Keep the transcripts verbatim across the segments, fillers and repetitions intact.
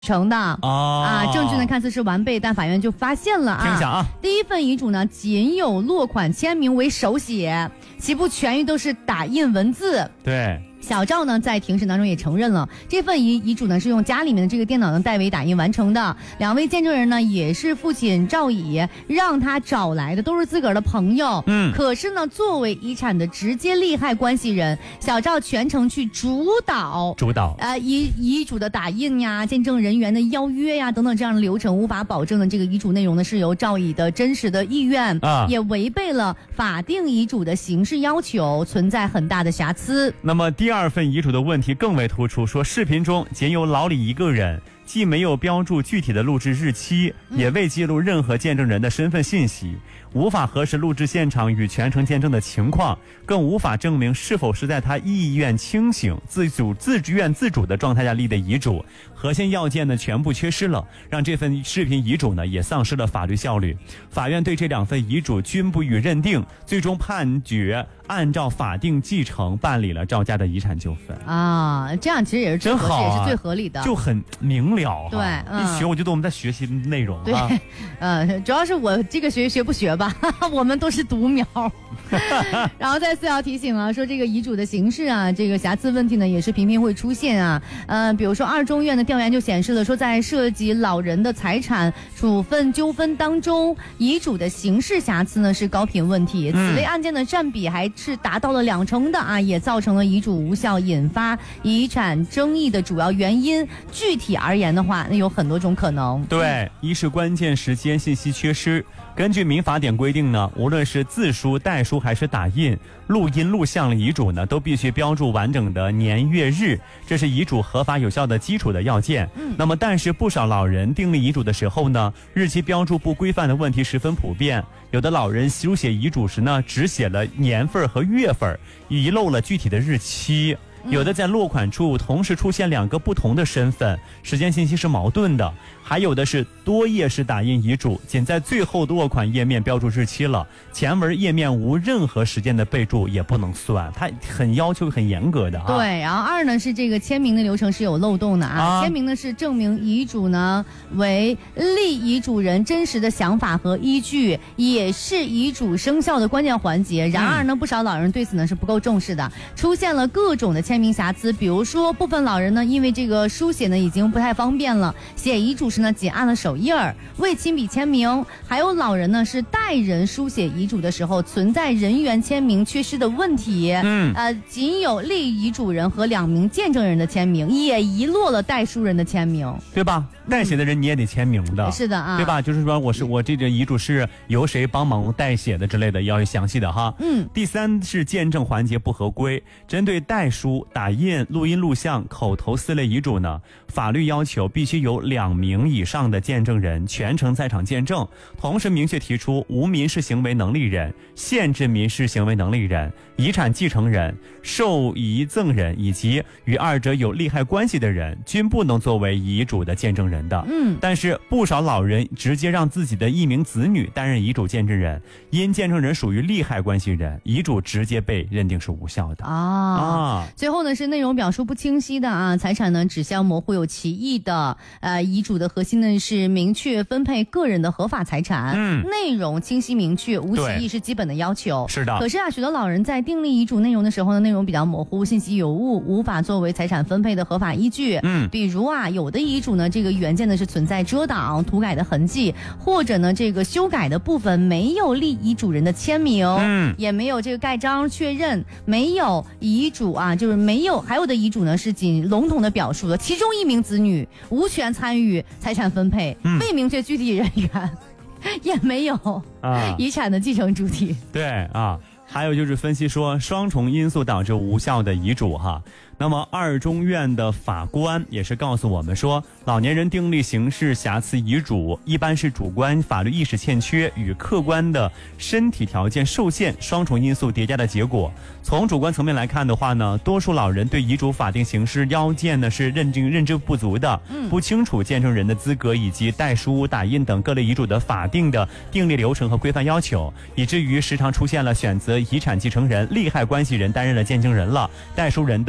成的啊、 哦、 啊，证据呢看似是完备，但法院就发现了啊， 听一下啊， 第一份遗嘱呢仅有落款签名为手写，其不全于都是打印文字。 对。 小赵呢，在庭审当中也承认了，这份遗遗嘱呢是用家里面的这个电脑呢代为打印完成的。两位见证人呢，也是父亲赵乙让他找来的，都是自个儿的朋友。 嗯， 可是呢，作为遗产的直接利害关系人，小赵全程去主导主导呃遗遗嘱的打印呀、见证人员的邀约呀等等这样的流程，无法保证的这个遗嘱内容呢是由赵乙的真实的意愿啊， 也违背了法定遗嘱的形式要求，存在很大的瑕疵。 那么第二份遗嘱的问题更为突出，说视频中仅有老李一个人，既没有标注具体的录制日期，也未记录任何见证人的身份信息，无法核实录制现场与全程见证的情况，更无法证明是否是在他意愿清醒、自主、自愿自主的状态下立的遗嘱。核心要件呢全部缺失了，让这份视频遗嘱呢也丧失了法律效力。法院对这两份遗嘱均不予认定，最终判决按照法定继承办理了赵家的遗产纠纷啊，这样其实也是最合适、 啊、 也是最合理的， 就很明了。 对，嗯、 一学我觉得我们在学习内容。 对， 啊、 呃，主要是我这个学学不学吧，我们都是独苗。然后再次要提醒啊，说这个遗嘱的形式啊，这个瑕疵问题呢也是频频会出现啊。呃，比如说二中院的调研就显示了，说在涉及老人的财产处分纠纷当中，遗嘱的形式瑕疵呢是高频问题，此类案件的占比还是达到了两成的啊，也造成了遗嘱无效，引发遗产争议的主要原因。具体而言的话，那有很多种可能。 对，一是关键时间信息缺失。根据民法典规定呢，无论是自书、代书还是打印、录音、录像的遗嘱呢，都必须标注完整的年月日，这是遗嘱合法有效的基础的要件。嗯，那么但是不少老人订立遗嘱的时候呢，日期标注不规范的问题十分普遍。有的老人书写遗嘱时呢，只写了年份和月份，遗漏了具体的日期。有的在落款处同时出现两个不同的身份，时间信息是矛盾的。还有的是多页式打印遗嘱，仅在最后落款页面标注日期了，前文页面无任何时间的备注也不能算，它很要求很严格的啊。 对，然后二呢是这个签名的流程是有漏洞的啊，啊签名呢是证明遗嘱呢为立遗嘱人真实的想法和依据，也是遗嘱生效的关键环节。然而呢，不少老人对此呢是不够重视的，出现了各种的签名瑕疵，比如说部分老人呢因为这个书写呢已经不太方便了，写遗嘱时呢仅按了手印儿，未亲笔签名。还有老人呢是代人书写遗嘱的时候存在人员签名缺失的问题，嗯，呃，仅有立遗嘱人和两名见证人的签名，也遗落了代书人的签名， 对吧？代写的人你也得签名的， 是的啊， 对吧？就是说我是我这个遗嘱是由谁帮忙代写的之类的，要详细的哈。嗯。第三是见证环节不合规，针对代书、打印、录音录像、口头四类遗嘱呢，法律要求必须有两名以上的见证人全程在场见证，同时明确提出无民事行为能力人、限制民事行为能力人、遗产继承人、受遗赠人以及与二者有利害关系的人均不能作为遗嘱的见证人的。嗯，但是不少老人直接让自己的一名子女担任遗嘱见证人，因见证人属于利害关系人，遗嘱直接被认定是无效的。 啊啊，最后呢是内容表述不清晰的啊，财产呢指向模糊有歧义的，呃，遗嘱的核心呢是明确分配个人的合法财产，嗯，内容清晰明确，无歧义是基本的要求。 是的。 可是啊，许多老人在订立遗嘱内容的时候呢，内容比较模糊，信息有误，无法作为财产分配的合法依据。嗯，比如啊，有的遗嘱呢，这个原件呢是存在遮挡、涂改的痕迹，或者呢这个修改的部分没有立遗嘱人的签名，嗯，也没有这个盖章确认，没有遗嘱啊，就是没有，还有的遗嘱呢是仅笼统的表述了其中一名子女无权参与财产分配，嗯，未明确具体人员，也没有啊遗产的继承主体。 对啊，还有就是分析说双重因素导致无效的遗嘱哈。那么二中院的法官也是告诉我们说，老年人订立刑事瑕疵遗嘱一般是主观法律意识欠缺与客观的身体条件受限双重因素叠加的结果。从主观层面来看的话呢，多数老人对遗嘱法定形式要件呢是认定认知不足的，不清楚见证人的资格以及代书、打印等各类遗嘱的法定的订立流程和规范要求，以至于时常出现了选择遗产继承人、利害关系人担任了见证人了，代书人的违规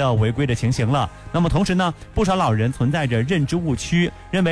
违规的情形了。那么同时呢，不少老人存在着认知误区，认为